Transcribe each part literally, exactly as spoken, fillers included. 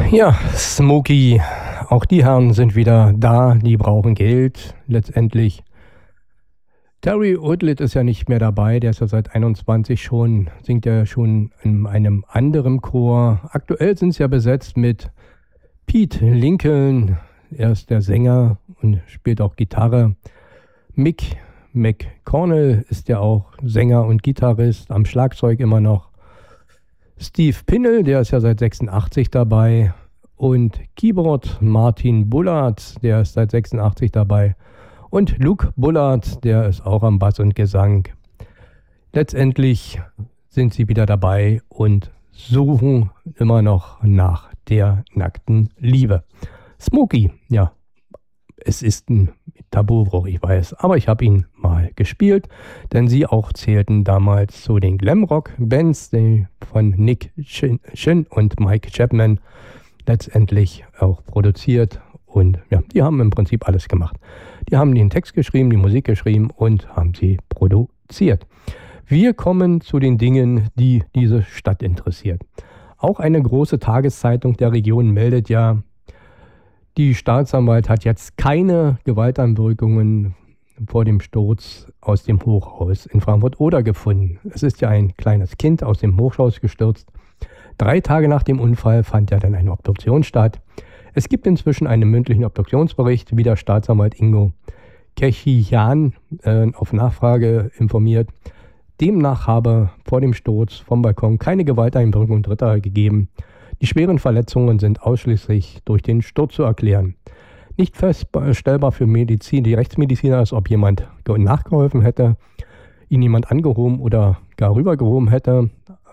Ja, Smokey. Auch die Herren sind wieder da, die brauchen Geld. Letztendlich. Terry Woodlett ist ja nicht mehr dabei, der ist ja seit einundzwanzig schon, singt ja schon in einem anderen Chor. Aktuell sind sie ja besetzt mit Pete Lincoln, er ist der Sänger und spielt auch Gitarre. Mick McConnell ist ja auch Sänger und Gitarrist, am Schlagzeug immer noch. Steve Pinnell, der ist ja seit sechsundachtzig dabei. Und Keyboard Martin Bullard, der ist seit sechsundachtzig dabei. Und Luke Bullard, der ist auch am Bass und Gesang. Letztendlich sind sie wieder dabei und suchen immer noch nach der nackten Liebe. Smokey, ja, es ist ein Tabubruch, ich weiß, aber ich habe ihn mal gespielt, denn sie auch zählten damals zu den Glamrock-Bands von Nick Chin und Mike Chapman letztendlich auch produziert. Und ja, die haben im Prinzip alles gemacht. Die haben den Text geschrieben, die Musik geschrieben und haben sie produziert. Wir kommen zu den Dingen, die diese Stadt interessiert. Auch eine große Tageszeitung der Region meldet ja, die Staatsanwalt hat jetzt keine Gewaltanwirkungen vor dem Sturz aus dem Hochhaus in Frankfurt-Oder gefunden. Es ist ja ein kleines Kind aus dem Hochhaus gestürzt. Drei Tage nach dem Unfall fand ja dann eine Obduktion statt. Es gibt inzwischen einen mündlichen Obduktionsbericht, wie der Staatsanwalt Ingo Kechian äh, auf Nachfrage informiert. Demnach habe vor dem Sturz vom Balkon keine Gewalteinwirkung Dritter gegeben. Die schweren Verletzungen sind ausschließlich durch den Sturz zu erklären. Nicht feststellbar für Medizin, die Rechtsmediziner ist, ob jemand nachgeholfen hätte, ihn jemand angehoben oder gar rübergehoben hätte.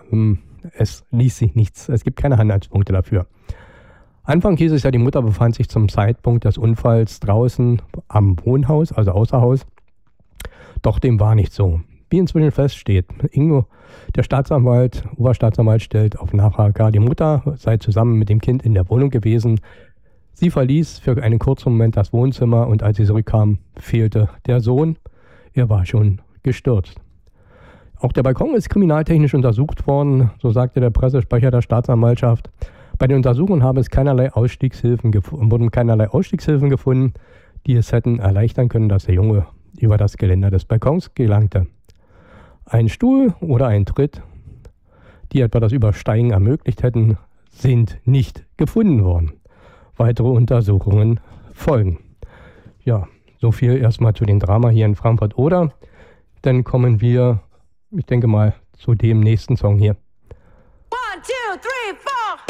Es ließ sich nichts, es gibt keine Anhaltspunkte dafür. Anfang hieß es ja, die Mutter befand sich zum Zeitpunkt des Unfalls draußen am Wohnhaus, also außer Haus. Doch dem war nicht so. Wie inzwischen feststeht, Ingo, der Staatsanwalt, Oberstaatsanwalt, stellt auf Nachfrage, die Mutter sei zusammen mit dem Kind in der Wohnung gewesen. Sie verließ für einen kurzen Moment das Wohnzimmer und als sie zurückkam, fehlte der Sohn. Er war schon gestürzt. Auch der Balkon ist kriminaltechnisch untersucht worden, so sagte der Pressesprecher der Staatsanwaltschaft. Bei den Untersuchungen habe es keinerlei Ausstiegshilfen gef- wurden keinerlei Ausstiegshilfen gefunden, die es hätten erleichtern können, dass der Junge über das Geländer des Balkons gelangte. Ein Stuhl oder ein Tritt, die etwa das Übersteigen ermöglicht hätten, sind nicht gefunden worden. Weitere Untersuchungen folgen. Ja, so viel erstmal zu den Drama hier in Frankfurt-Oder. Dann kommen wir, ich denke mal, zu dem nächsten Song hier. One, two, three, four.